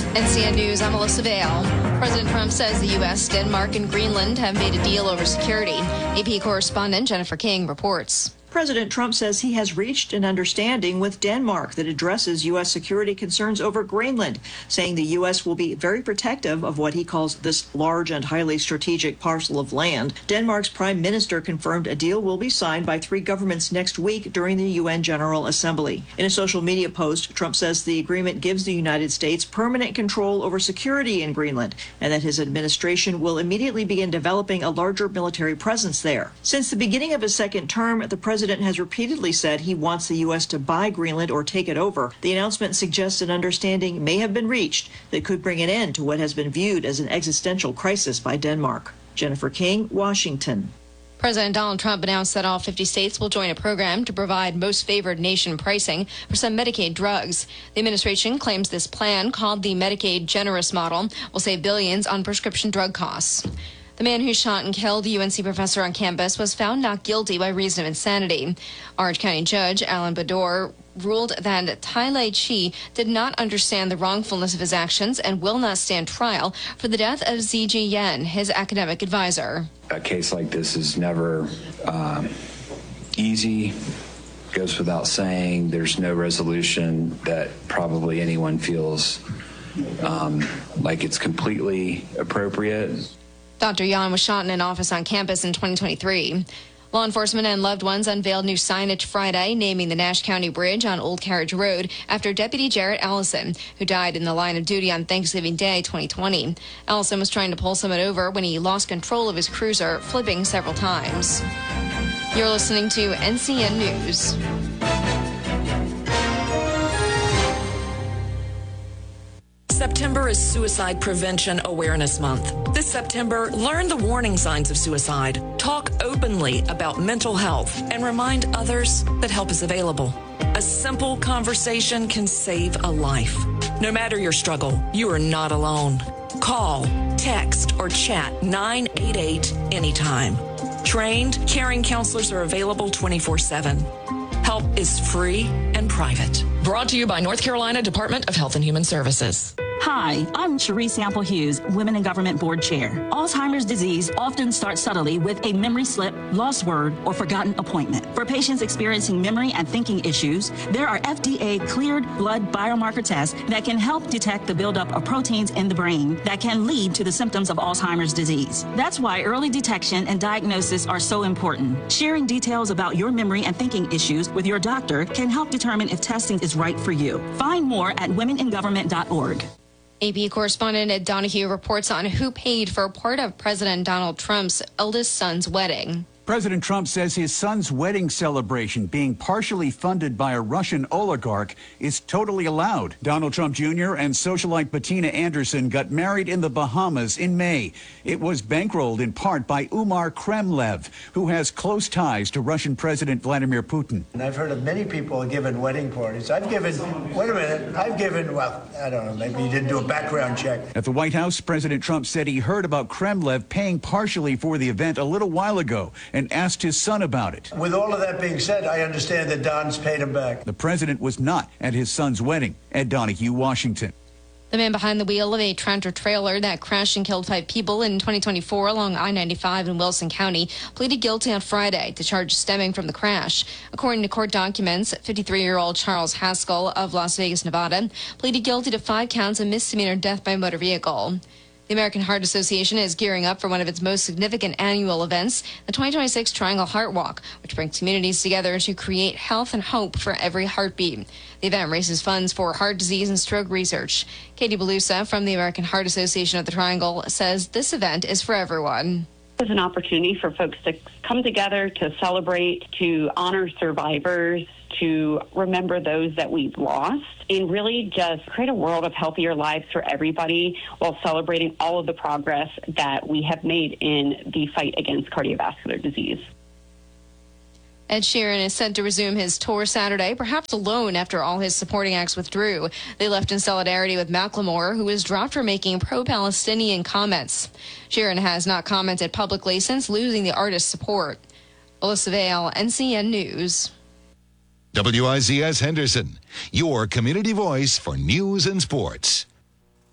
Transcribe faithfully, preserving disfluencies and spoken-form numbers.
N C N News, I'm Melissa Vale. President Trump says the U S, Denmark, and Greenland have made a deal over security. A P correspondent Jennifer King reports. President Trump says he has reached an understanding with Denmark that addresses U S security concerns over Greenland, saying the U S will be very protective of what he calls this large and highly strategic parcel of land. Denmark's prime minister confirmed a deal will be signed by three governments next week during the U N General Assembly. In a social media post, Trump says the agreement gives the United States permanent control over security in Greenland and that his administration will immediately begin developing a larger military presence there. Since the beginning of his second term, the president The president has repeatedly said he wants the U S to buy Greenland or take it over. The announcement suggests an understanding may have been reached that could bring an end to what has been viewed as an existential crisis by Denmark. Jennifer King, Washington. President Donald Trump announced that all fifty states will join a program to provide most favored nation pricing for some Medicaid drugs. The administration claims this plan, called the Medicaid Generous Model, will save billions on prescription drug costs. The man who shot and killed a U N C professor on campus was found not guilty by reason of insanity. Orange County Judge Alan Bador ruled that Tai Lai Chi did not understand the wrongfulness of his actions and will not stand trial for the death of Ziji Yen, his academic advisor. A case like this is never um, easy. Goes without saying. There's no resolution that probably anyone feels um, like it's completely appropriate. Doctor Yan was shot in an office on campus in twenty twenty-three. Law enforcement and loved ones unveiled new signage Friday naming the Nash County Bridge on Old Carriage Road after Deputy Jarrett Allison, who died in the line of duty on Thanksgiving Day twenty twenty. Allison was trying to pull someone over when he lost control of his cruiser, flipping several times. You're listening to N C N News. September is Suicide Prevention Awareness Month. This September, learn the warning signs of suicide, talk openly about mental health, and remind others that help is available. A simple conversation can save a life. No matter your struggle, you are not alone. Call, text, or chat nine eight eight anytime. Trained, caring counselors are available twenty-four seven. Help is free and private. Brought to you by North Carolina Department of Health and Human Services. Hi, I'm Cherie Sample Hughes, Women in Government Board Chair. Alzheimer's disease often starts subtly with a memory slip, lost word, or forgotten appointment. For patients experiencing memory and thinking issues, there are F D A-cleared blood biomarker tests that can help detect the buildup of proteins in the brain that can lead to the symptoms of Alzheimer's disease. That's why early detection and diagnosis are so important. Sharing details about your memory and thinking issues with your doctor can help determine if testing is right for you. Find more at women in government dot org. A P correspondent Ed Donahue reports on who paid for part of President Donald Trump's eldest son's wedding. President Trump says his son's wedding celebration being partially funded by a Russian oligarch is totally allowed. Donald Trump Junior and socialite Bettina Anderson got married in the Bahamas in May. It was bankrolled in part by Umar Kremlev, who has close ties to Russian President Vladimir Putin. And I've heard of many people giving wedding parties. I've given, wait a minute, I've given, well, I don't know, maybe you didn't do a background check. At the White House, President Trump said he heard about Kremlev paying partially for the event a little while ago and asked his son about it. With all of that being said, I understand that Don's paid him back. The president was not at his son's wedding. Ed Donahue, Washington. The man behind the wheel of a tractor trailer that crashed and killed five people in twenty twenty-four along I ninety-five in Wilson County pleaded guilty on Friday to charges stemming from the crash. According to court documents, fifty-three-year-old Charles Haskell of Las Vegas, Nevada, pleaded guilty to five counts of misdemeanor death by motor vehicle. The American Heart Association is gearing up for one of its most significant annual events, the twenty twenty-six Triangle Heart Walk, which brings communities together to create health and hope for every heartbeat. The event raises funds for heart disease and stroke research. Katie Belusa from the American Heart Association of the Triangle says this event is for everyone. It's an opportunity for folks to come together, to celebrate, to honor survivors, to remember those that we've lost, and really just create a world of healthier lives for everybody while celebrating all of the progress that we have made in the fight against cardiovascular disease. Ed Sheeran is set to resume his tour Saturday, perhaps alone after all his supporting acts withdrew. They left in solidarity with Macklemore, who was dropped for making pro-Palestinian comments. Sheeran has not commented publicly since losing the artist's support. Alyssa Vale, N C N News. W I Z S Henderson, your community voice for news and sports.